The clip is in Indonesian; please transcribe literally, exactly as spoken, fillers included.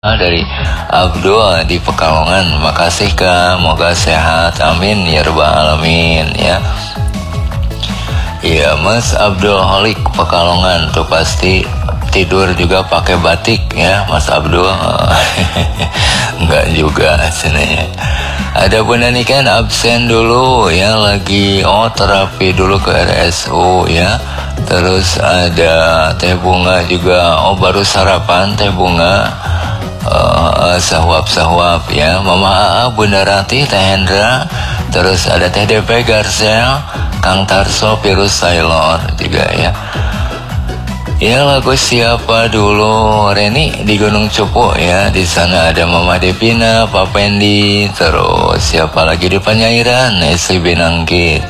Dari Abdul di Pekalongan. Makasih Kak, moga sehat, amin ya rabbal alamin ya. Iya Mas Abdul Holik Pekalongan tuh pasti tidur juga pakai batik ya Mas Abdul. Enggak juga sebenarnya. Ada Bunda nih kan absen dulu ya, lagi oh terapi dulu ke R S U ya. Terus ada Teh Bunga juga, oh baru sarapan Teh Bunga. Uh, sahwap-sahwap ya, Mama Aa, Bunda Rati, Teh Hendra, terus ada Teh D P Garcel, Kang Tarso, Virus Sailor juga ya. Ya lagu siapa dulu, Reni di Gunung Cupu ya, di sana ada Mama Devina, Pak Pendi, terus siapa lagi di Penyairan, Esli Binanggit